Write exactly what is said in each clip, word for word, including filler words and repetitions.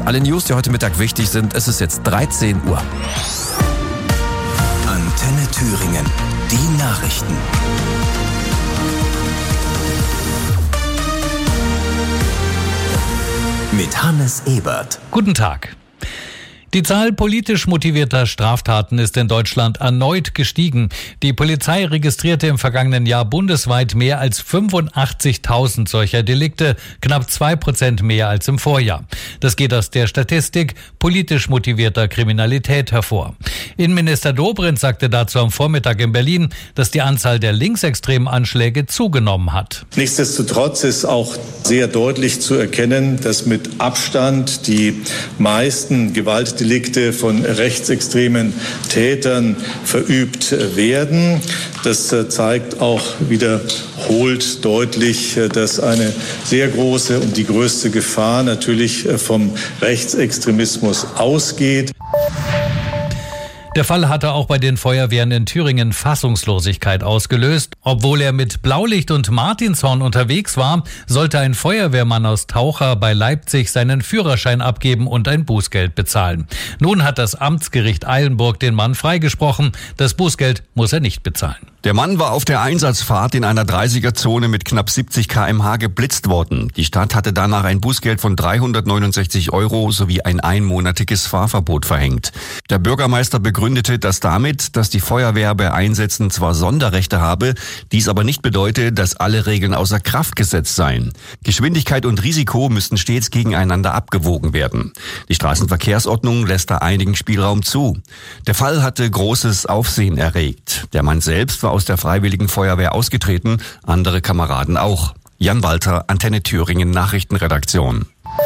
Alle News, die heute Mittag wichtig sind, es ist jetzt dreizehn Uhr. Antenne Thüringen, die Nachrichten. Mit Hannes Ebert. Guten Tag. Die Zahl politisch motivierter Straftaten ist in Deutschland erneut gestiegen. Die Polizei registrierte im vergangenen Jahr bundesweit mehr als fünfundachtzigtausend solcher Delikte, knapp zwei Prozent mehr als im Vorjahr. Das geht aus der Statistik politisch motivierter Kriminalität hervor. Innenminister Dobrindt sagte dazu am Vormittag in Berlin, dass die Anzahl der linksextremen Anschläge zugenommen hat. Nichtsdestotrotz ist auch sehr deutlich zu erkennen, dass mit Abstand die meisten Gewaltdelikte von rechtsextremen Tätern verübt werden. Das zeigt auch wiederholt deutlich, dass eine sehr große und die größte Gefahr natürlich vom Rechtsextremismus ausgeht. Der Fall hatte auch bei den Feuerwehren in Thüringen Fassungslosigkeit ausgelöst. Obwohl er mit Blaulicht und Martinshorn unterwegs war, sollte ein Feuerwehrmann aus Taucher bei Leipzig seinen Führerschein abgeben und ein Bußgeld bezahlen. Nun hat das Amtsgericht Eilenburg den Mann freigesprochen. Das Bußgeld muss er nicht bezahlen. Der Mann war auf der Einsatzfahrt in einer dreißiger-Zone mit knapp siebzig Kilometer pro Stunde geblitzt worden. Die Stadt hatte danach ein Bußgeld von dreihundertneunundsechzig Euro sowie ein einmonatiges Fahrverbot verhängt. Der Bürgermeister begründete das damit, dass die Feuerwehr bei Einsätzen zwar Sonderrechte habe, dies aber nicht bedeute, dass alle Regeln außer Kraft gesetzt seien. Geschwindigkeit und Risiko müssten stets gegeneinander abgewogen werden. Die Straßenverkehrsordnung lässt da einigen Spielraum zu. Der Fall hatte großes Aufsehen erregt. Der Mann selbst war aus der Freiwilligen Feuerwehr ausgetreten, andere Kameraden auch. Jan Walter, Antenne Thüringen Nachrichtenredaktion.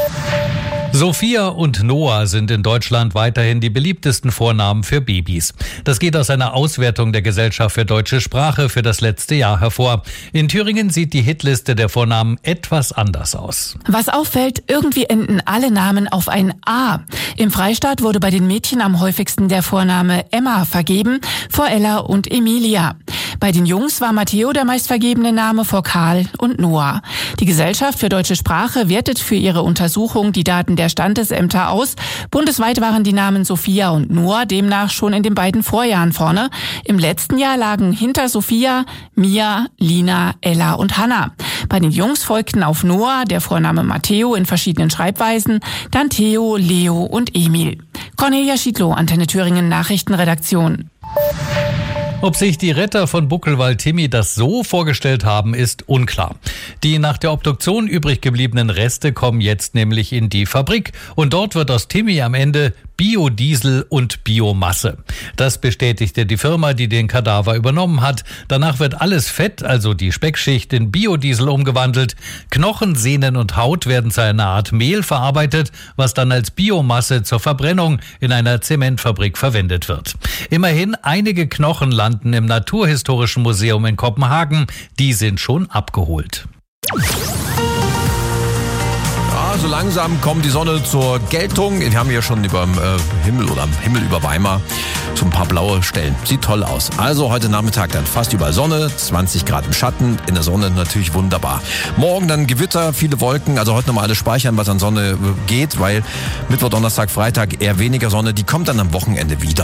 Sophia und Noah sind in Deutschland weiterhin die beliebtesten Vornamen für Babys. Das geht aus einer Auswertung der Gesellschaft für deutsche Sprache für das letzte Jahr hervor. In Thüringen sieht die Hitliste der Vornamen etwas anders aus. Was auffällt, irgendwie enden alle Namen auf ein A. Im Freistaat wurde bei den Mädchen am häufigsten der Vorname Emma vergeben, vor Ella und Emilia. Bei den Jungs war Matteo der meistvergebene Name vor Karl und Noah. Die Gesellschaft für deutsche Sprache wertet für ihre Untersuchung die Daten der Standesämter aus. Bundesweit waren die Namen Sophia und Noah demnach schon in den beiden Vorjahren vorne. Im letzten Jahr lagen hinter Sophia Mia, Lina, Ella und Hannah. Bei den Jungs folgten auf Noah der Vorname Matteo in verschiedenen Schreibweisen, dann Theo, Leo und Emil. Cornelia Schiedlow, Antenne Thüringen Nachrichtenredaktion. Ob sich die Retter von Buckelwald-Timmy das so vorgestellt haben, ist unklar. Die nach der Obduktion übrig gebliebenen Reste kommen jetzt nämlich in die Fabrik und dort wird aus Timmy am Ende Biodiesel und Biomasse. Das bestätigte die Firma, die den Kadaver übernommen hat. Danach wird alles Fett, also die Speckschicht, in Biodiesel umgewandelt. Knochen, Sehnen und Haut werden zu einer Art Mehl verarbeitet, was dann als Biomasse zur Verbrennung in einer Zementfabrik verwendet wird. Immerhin, einige Knochen landen im Naturhistorischen Museum in Kopenhagen. Die sind schon abgeholt. So langsam kommt die Sonne zur Geltung. Wir haben hier schon über dem äh, Himmel oder am Himmel über Weimar so ein paar blaue Stellen. Sieht toll aus. Also heute Nachmittag dann fast überall Sonne, zwanzig Grad im Schatten, in der Sonne natürlich wunderbar. Morgen dann Gewitter, viele Wolken, also heute nochmal alles speichern, was an Sonne geht, weil Mittwoch, Donnerstag, Freitag eher weniger Sonne, die kommt dann am Wochenende wieder.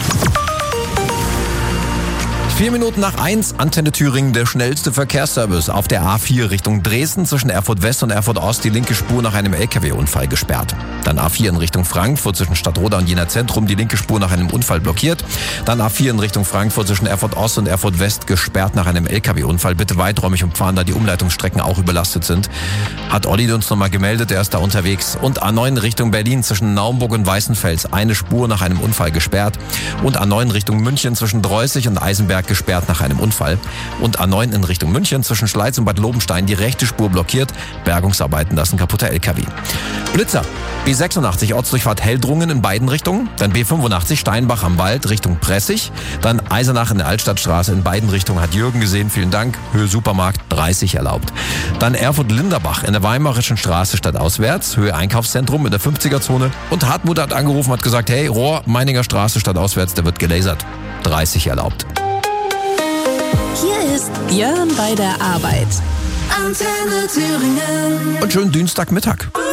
Vier Minuten nach eins, Antenne Thüringen, der schnellste Verkehrsservice. Auf der A vier Richtung Dresden zwischen Erfurt West und Erfurt Ost die linke Spur nach einem L K W-Unfall gesperrt. Dann A vier in Richtung Frankfurt zwischen Stadtroda und Jena Zentrum die linke Spur nach einem Unfall blockiert. Dann A vier in Richtung Frankfurt zwischen Erfurt Ost und Erfurt West gesperrt nach einem L K W-Unfall. Bitte weiträumig umfahren, da die Umleitungsstrecken auch überlastet sind. Hat Olli uns nochmal gemeldet, er ist da unterwegs. Und A neun Richtung Berlin zwischen Naumburg und Weißenfels eine Spur nach einem Unfall gesperrt. Und A neun Richtung München zwischen Dreußig und Eisenberg gesperrt nach einem Unfall. Und A neun in Richtung München zwischen Schleiz und Bad Lobenstein die rechte Spur blockiert. Bergungsarbeiten lassen kaputter L K W. Blitzer. B sechsundachtzig Ortsdurchfahrt Heldrungen in beiden Richtungen. Dann B fünfundachtzig Steinbach am Wald Richtung Pressig. Dann Eisenach in der Altstadtstraße in beiden Richtungen. Hat Jürgen gesehen. Vielen Dank. Höhe Supermarkt dreißig erlaubt. Dann Erfurt-Linderbach in der Weimarischen Straße stadtauswärts. Höhe Einkaufszentrum in der fünfziger-Zone. Und Hartmut hat angerufen, hat gesagt, hey, Rohr, Meininger Straße stadtauswärts, der wird gelasert. dreißig erlaubt. Hier ist Björn bei der Arbeit. Antenne Thüringen. Und schönen Dienstagmittag.